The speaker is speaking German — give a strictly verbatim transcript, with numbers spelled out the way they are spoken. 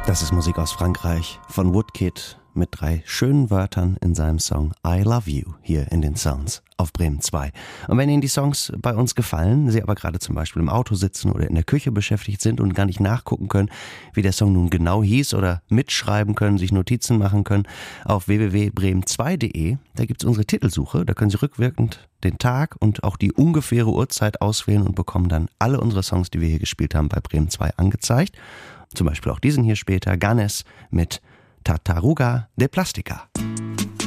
Das ist Musik aus Frankreich von Woodkid mit drei schönen Wörtern in seinem Song I Love You hier in den Sounds auf Bremen zwei. Und wenn Ihnen die Songs bei uns gefallen, Sie aber gerade zum Beispiel im Auto sitzen oder in der Küche beschäftigt sind und gar nicht nachgucken können, wie der Song nun genau hieß oder mitschreiben können, sich Notizen machen können, auf w w w punkt bremen zwei punkt d e, da gibt's unsere Titelsuche, da können Sie rückwirkend den Tag und auch die ungefähre Uhrzeit auswählen und bekommen dann alle unsere Songs, die wir hier gespielt haben, bei Bremen zwei angezeigt. Zum Beispiel auch diesen hier später, Ganes mit Tartaruga de Plastica.